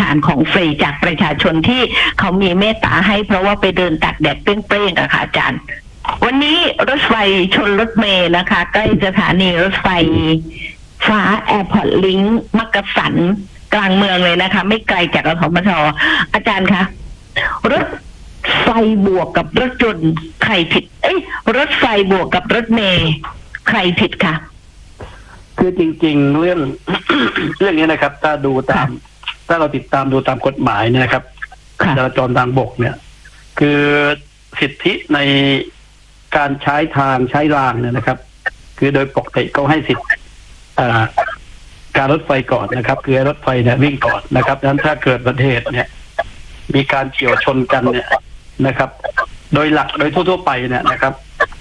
ารของฟรีจากประชาชนที่เขามีเมตตาให้เพราะว่าไปเดินตากแดดเปรี้ยงๆอะค่ะอาจารย์วันนี้รถไฟชนรถเมล์นะคะใกล้สถานีรถไฟฟ้าแอร์พอร์ตลิงก์มักกะสันกลางเมืองเลยนะคะไม่ไกลจากกทมท.อาจารย์คะรถไฟบวกกับรถยนต์ใครผิดรถไฟบวกกับรถเมล์ใครผิดคะคือจริงๆเรื่อง เรื่องนี้นะครับถ้าเราติดตามดูตามกฎหมายเนี่ยนะครับจราจรทางบกเนี่ยคือสิทธิในการใช้ทางใช้รางเนี่ยนะครับคือโดยปกติเขาให้สิทธิการรถไฟก่อนนะครับคือรถไฟเนี่ยวิ่งก่อนนะครับดังนั้นถ้าเกิดอุบัติเหตุเนี่ยมีการเฉี่ยวชนกันเนี่ยนะครับ โดยหลักโดยทั่วๆไปเนี่ยนะครับ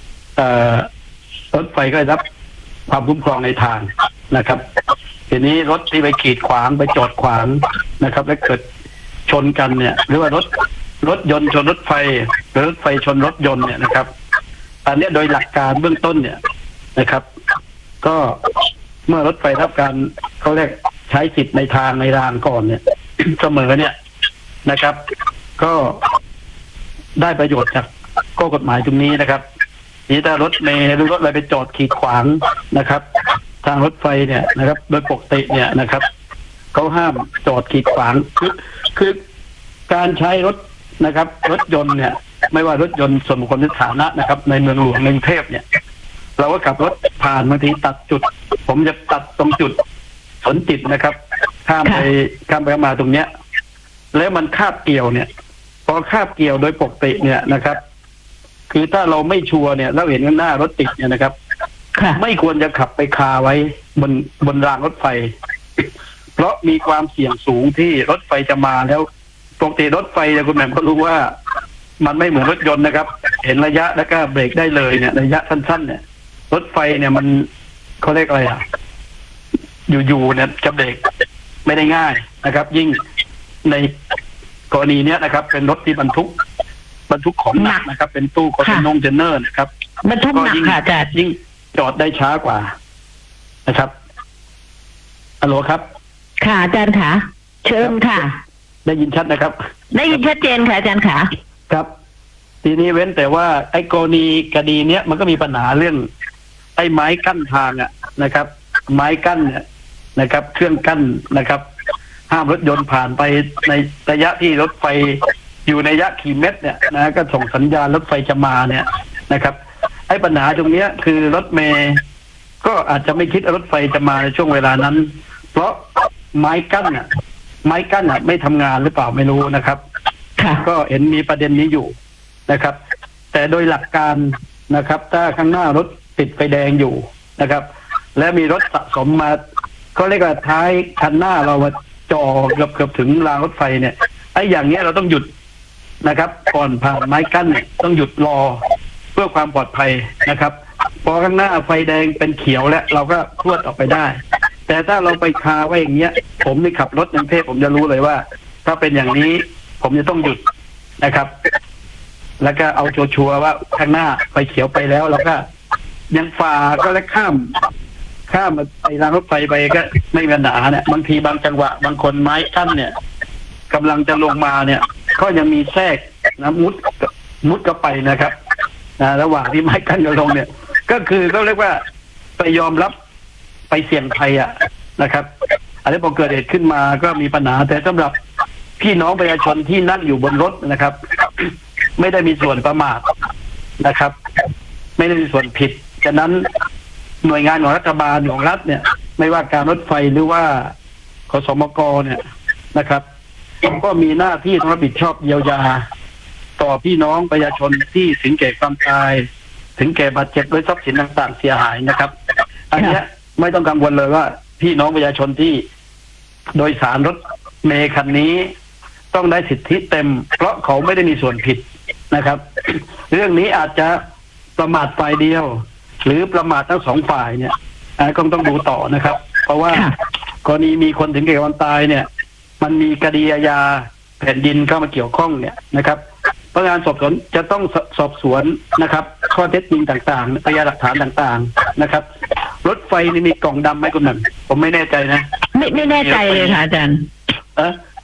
รถไฟก็ได้รับความคุ้มครองในทางนะครับทีนี้รถที่ไปขีดขวางไปจอดขวางนะครับและเกิดชนกันเนี่ยหรือว่ารถยนต์ชนรถไฟหรือรถไฟชนรถยนต์เนี่ยนะครับอันนี้โดยหลักการเบื้องต้นเนี่ยนะครับก็เมื่อรถไฟรับการเขาเรียกใช้สิทธิ์ในทางในรางก่อนเนี่ย เสมอเนี่ยนะครับก็ได้ประโยชน์จากข้อกฎหมายตรงนี้นะครับนี่ถ้ารถเมล์หรือรถอะไรไปจอดขีดขวางนะครับทางรถไฟเนี่ยนะครับโดยปกติเนี่ยนะครับเขาห้ามจอดขีดขวางคือการใช้รถนะครับรถยนต์เนี่ยไม่ว่ารถยนต์ส่วนบุคคลหรือสาธารณะนะครับในเมืองหลวงในกรุงเทพเนี่ยเราก็ขับรถผ่านบางทีตัดจุดผมจะตัดตรงจุดสนจิตนะครับข้ามไปมาตรงเนี้ยแล้วมันคาบเกี่ยวเนี่ยพอคาบเกี่ยวโดยปกติเนี่ยนะครับคือถ้าเราไม่ชัวร์เนี่ยเราเห็นข้างหน้ารถติดเนี่ยนะครับไม่ควรจะขับไปคาไว้บนรางรถไฟเพราะมีความเสี่ยงสูงที่รถไฟจะมาแล้วปกติรถไฟเนี่ยคุณแหม่มก็รู้ว่ามันไม่เหมือนรถยนต์นะครับเห็นระยะแล้วก็เบรกได้เลยเนี่ยระยะสั้นๆเนี่ยรถไฟเนี่ยมันเขาเรียกอะไรอยู่ๆเนี่ยจะเบรกไม่ได้ง่ายนะครับยิ่งในกรณีเนี้ยนะครับเป็นรถที่บรรทุกของหนักนะครับเป็นตู้คอนเทนเนอร์นะครับบรรทุกหนักค่ะอาจารย์ยิ่งจอดได้ช้ากว่านะครับฮัลโหลครับค่ะอาจารย์ค่ะเชิญค่ะได้ยินชัดนะครับได้ยินชัดเจนค่ะอาจารย์ค่ะครับทีนี้เว้นแต่ว่าไอ้กรณีคดีเนี้ยมันก็มีปัญหาเรื่องไอ้ไม้กั้นทางนะครับไม้กั้นเนี่ยนะครับเครื่องกั้นนะครับห้ามรถยนต์ผ่านไปในระยะที่รถไฟอยู่ในระยะกี่เมตรเนี่ยนะก็ส่งสัญญาณรถไฟจะมาเนี่ยนะครับไอ้ปัญหาตรงนี้คือรถเมย์ก็อาจจะไม่คิดรถไฟจะมาในช่วงเวลานั้นเพราะไม้กั้นไม่ทำงานหรือเปล่าไม่รู้นะครับก็เห็นมีประเด็นนี้อยู่นะครับแต่โดยหลักการนะครับถ้าข้างหน้ารถติดไฟแดงอยู่นะครับและมีรถสะสมมาเขาเรียกว่าท้ายคันหน้าเราจ่อเกือบถึงรางรถไฟเนี่ยไอ้อย่างเงี้ยเราต้องหยุดนะครับก่อนผ่านไม้กั้นเนี่ยต้องหยุดรอเพื่อความปลอดภัยนะครับพอข้างหน้าไฟแดงเป็นเขียวแล้วเราก็พรวดออกไปได้แต่ถ้าเราไปคาไว้อย่างเงี้ยผมนี่ขับรถในกรุงเทพผมจะรู้เลยว่าถ้าเป็นอย่างนี้ผมจะต้องหยุดนะครับแล้วก็เอาชัวร์ว่าข้างหน้าไฟเขียวไปแล้วเราก็ยังฝ่าก็แล้วข้ามไปรางรถไฟไปก็ไม่มีปัญหาเนี่ยบางทีบางจังหวะบางคนไม้กั้นเนี่ยกำลังจะลงมาเนี่ยก็ยังมีแทรกนะมุดก็ไปนะครับระหว่างที่ไม้กั้นจะลงเนี่ยก็คือเขาเรียกว่าไปยอมรับไปเสี่ยงภัยนะครับอันนี้พอเกิดเหตุขึ้นมาก็มีปัญหาแต่สำหรับพี่น้องประชาชนที่นั่งอยู่บนรถนะครับไม่ได้มีส่วนประมาทนะครับไม่ได้มีส่วนผิดฉะนั้นหน่วยงานของรัฐบาลของรัฐเนี่ยไม่ว่าการรถไฟหรือว่าขสมกเนี่ยนะครับก็มีหน้าที่ต้องรับผิดชอบเยียวยาต่อพี่น้องประชาชนที่ถึงแก่ความตายถึงแก่บาดเจ็บด้วยทรัพย์สินต่างๆเสียหายนะครับอันนี้ไม่ต้องกังวลเลยว่าพี่น้องประชาชนที่โดยสารรถเมล์คันนี้ต้องได้สิทธิเต็มเพราะเขาไม่ได้มีส่วนผิดนะครับ เรื่องนี้อาจจะประมาทฝ่ายเดียวหรือประมาททั้งสองฝ่ายเนี่ยก็ต้องดูต่อนะครับเพราะว่ากรณีมีคนถึงแก่ความตายเนี่ยมันมีคดีอาญาแผ่นดินเข้ามาเกี่ยวข้องเนี่ยนะครับพนักงานสอบสวนจะต้องสอบสวนนะครับข้อเท็จจริงต่างๆพยานหลักฐานต่างๆนะครับรถไฟนี่มีกล่องดำไหมคุณหนึ่งผมไม่แน่ใจนะไม่แน่ใจเลยค่ะอาจารย์